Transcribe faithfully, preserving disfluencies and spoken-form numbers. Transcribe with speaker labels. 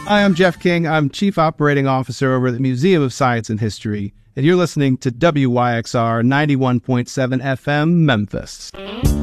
Speaker 1: Hi, I'm Jeff King. I'm Chief Operating Officer over at the Museum of Science and History, and you're listening to W Y X R ninety-one point seven F M, Memphis.